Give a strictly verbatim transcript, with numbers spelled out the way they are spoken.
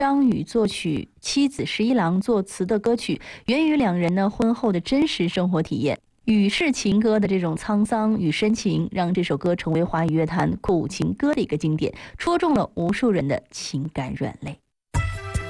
张宇作曲，妻子十一郎作词的歌曲，源于两人呢婚后的真实生活体验。与世情歌的这种沧桑与深情，让这首歌成为华语乐坛苦情歌的一个经典，戳中了无数人的情感软肋。